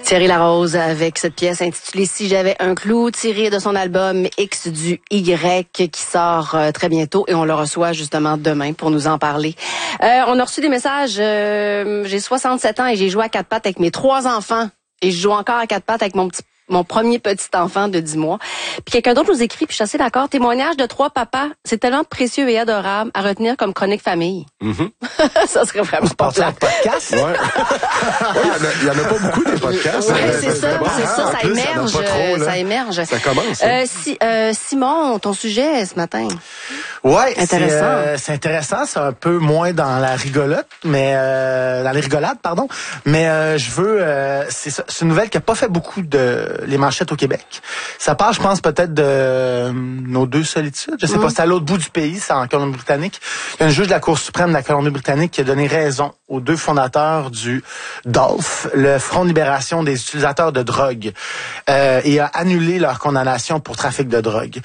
Thierry Larose avec cette pièce intitulée « Si j'avais un clou » tirée de son album X du Y qui sort très bientôt et on le reçoit justement demain pour nous en parler. On a reçu des messages, j'ai 67 ans et j'ai joué à quatre pattes avec mes 3 enfants et je joue encore à quatre pattes avec mon premier petit enfant de 10 mois. Puis quelqu'un d'autre nous écrit, puis je suis assez d'accord, témoignage de 3 papas, c'est tellement précieux et adorable à retenir comme chronique famille. Mm-hmm. Ça serait vraiment pas plat. Podcast? Ouais. Il y en a pas beaucoup des podcasts. Oui, c'est ça, bon, ça en plus, émerge, il y en a pas trop, là. ça émerge. Ça commence. Simon, ton sujet ce matin. Ouais, intéressant. C'est intéressant, c'est un peu moins dans la rigolote, mais dans les rigolades, pardon. Mais je veux, c'est une nouvelle qui a pas fait beaucoup de les manchettes au Québec. Ça part, je pense, peut-être de nos 2 solitudes. Je sais pas, c'est à l'autre bout du pays, c'est en Colombie-Britannique. Il y a un juge de la Cour suprême de la Colombie-Britannique qui a donné raison aux 2 fondateurs du DOLF, le Front de libération des utilisateurs de drogue, et a annulé leur condamnation pour trafic de drogue.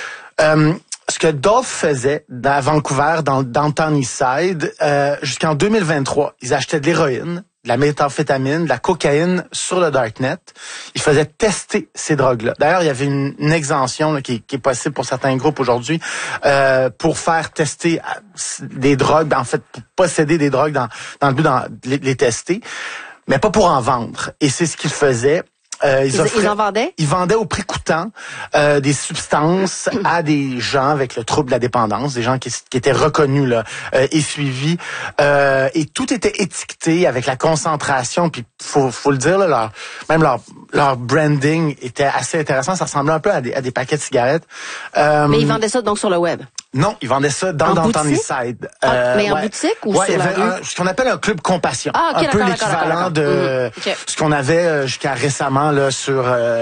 Ce que Dolph faisait à Vancouver, dans Downtown Eastside, jusqu'en 2023, ils achetaient de l'héroïne, de la méthamphétamine, de la cocaïne sur le Darknet. Ils faisaient tester ces drogues-là. D'ailleurs, il y avait une exemption là, qui est possible pour certains groupes aujourd'hui pour faire tester des drogues, en fait, pour posséder des drogues dans le but de les tester, mais pas pour en vendre. Et c'est ce qu'ils faisaient. Ils en vendaient? Ils vendaient au prix coûtant des substances à des gens avec le trouble de la dépendance, des gens qui étaient reconnus là et suivis. Et tout était étiqueté avec la concentration. Puis faut le dire là, leur branding était assez intéressant. Ça ressemblait un peu à des paquets de cigarettes. Mais ils vendaient ça donc sur le web? Non, ils vendaient ça dans Downtown Eastside. Mais en boutique ou sur la rue? Ce qu'on appelle un club compassion. Ah, okay, un peu l'équivalent de ce qu'on avait jusqu'à récemment là sur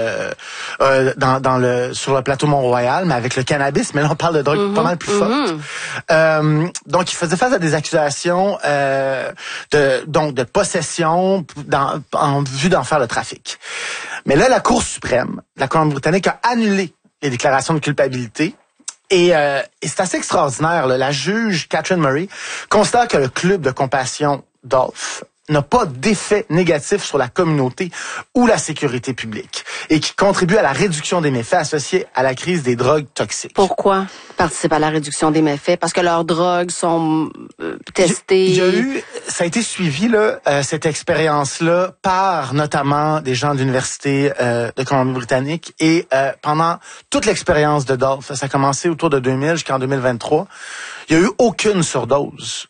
sur le plateau Mont-Royal, mais avec le cannabis. Mais là, on parle de drogue pas mal plus forte. Donc, ils faisaient face à des accusations de possession en vue d'en faire le trafic. Mais là, la Cour suprême de la Colombie-Britannique a annulé les déclarations de culpabilité. Et c'est assez extraordinaire. Là. La juge Catherine Murray constate que le club de compassion Dolph n'a pas d'effet négatif sur la communauté ou la sécurité publique et qui contribue à la réduction des méfaits associés à la crise des drogues toxiques. Pourquoi participe à la réduction des méfaits? Parce que leurs drogues sont testées. Ça a été suivi là, cette expérience-là par notamment des gens de l'université de Colombie-Britannique et pendant toute l'expérience de Dolph, ça a commencé autour de 2000 jusqu'en 2023, il y a eu aucune surdose.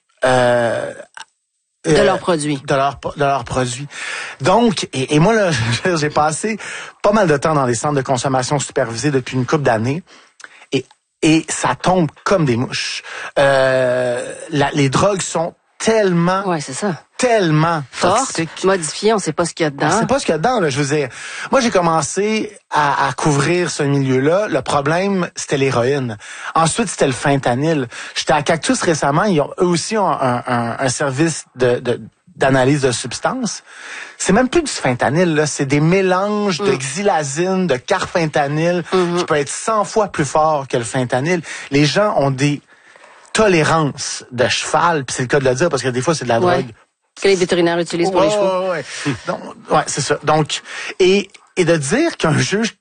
De leurs produits. De leurs produits. Donc, et moi, là, j'ai passé pas mal de temps dans des centres de consommation supervisés depuis une couple d'années. Et ça tombe comme des mouches. Les drogues sont tellement... Ouais, c'est ça. Tellement forte, modifiée, on sait pas ce qu'il y a dedans. On sait pas ce qu'il y a dedans, là. Je veux dire, moi, j'ai commencé à couvrir ce milieu-là. Le problème, c'était l'héroïne. Ensuite, c'était le fentanyl. J'étais à Cactus récemment. Eux aussi ont un service d'analyse de substances. C'est même plus du fentanyl, là. C'est des mélanges de xylazine, de carfentanyl, qui peut être 100 fois plus fort que le fentanyl. Les gens ont des tolérances de cheval, puis c'est le cas de le dire, parce que des fois, c'est de la drogue. Que les vétérinaires utilisent pour les chevaux. Ouais, c'est ça. Donc, et de dire qu'un juge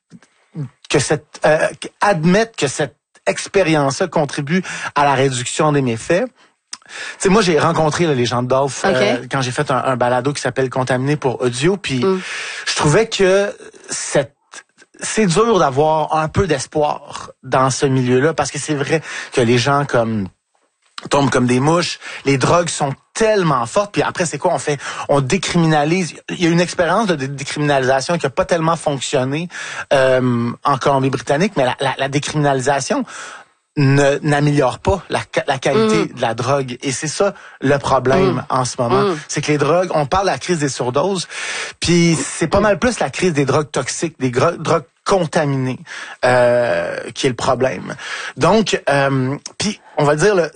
admette que cette expérience-là contribue à la réduction des méfaits. Tu sais, moi, j'ai rencontré là, les gens de Dolph quand j'ai fait un balado qui s'appelle Contaminé pour audio, puis je trouvais que c'est dur d'avoir un peu d'espoir dans ce milieu-là, parce que c'est vrai que les gens tombent comme des mouches, les drogues sont tellement fortes, puis après c'est quoi on fait? On décriminalise. Il y a une expérience de décriminalisation qui a pas tellement fonctionné en Colombie-Britannique, mais la décriminalisation n'améliore pas la qualité de la drogue. Et c'est ça le problème en ce moment. C'est que les drogues, on parle de la crise des surdoses, puis c'est pas mal plus la crise des drogues toxiques, des drogues contaminées qui est le problème. Donc, puis on va dire,